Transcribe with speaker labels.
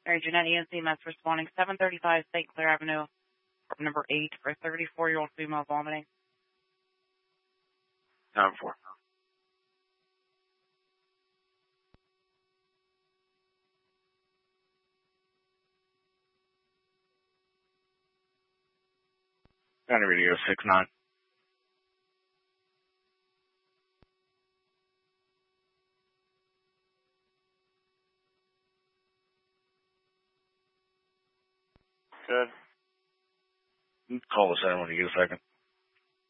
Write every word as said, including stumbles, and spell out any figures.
Speaker 1: Mary Jeanette E N C M S responding seven thirty-five Saint Clair Avenue, number eight, for a thirty-four-year-old female vomiting.
Speaker 2: Nine four. County Radio six nine. Good. Call us in when you get a second.